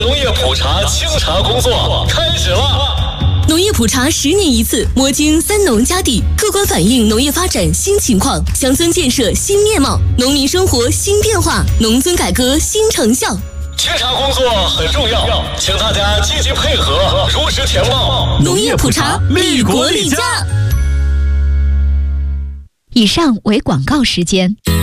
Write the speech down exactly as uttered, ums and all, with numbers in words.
农业普查清查工作开始了。 农业普查十年一次，摸清三农家地，客观反映农业发展新情况，乡村建设新面貌，农民生活新变化，农村改革新成效。 清查工作很重要，请大家积极配合，如实填报。 农业普查，利国利家。 以上为广告时间。